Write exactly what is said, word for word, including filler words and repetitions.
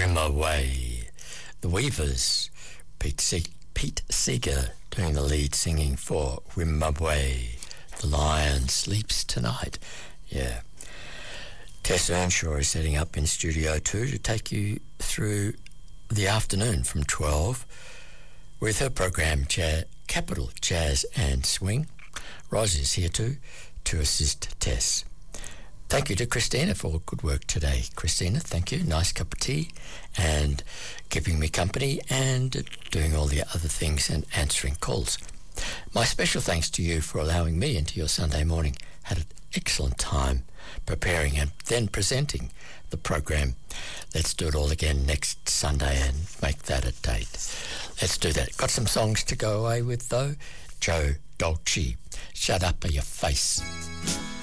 Rimmer Way. The Weavers, Pete, Se- Pete Seeger doing the lead singing for Rimmer Way. The Lion Sleeps Tonight. Yeah. Tess Earnshaw is setting up in Studio two to take you through the afternoon from twelve with her program Jazz, Capital Jazz and Swing. Roz is here too to assist Tess. Thank you to Christina for good work today. Christina, thank you. Nice cup of tea and keeping me company and doing all the other things and answering calls. My special thanks to you for allowing me into your Sunday morning. Had an excellent time preparing and then presenting the program. Let's do it all again next Sunday and make that a date. Let's do that. Got some songs to go away with though. Joe Dolce, Shut Up Your Face.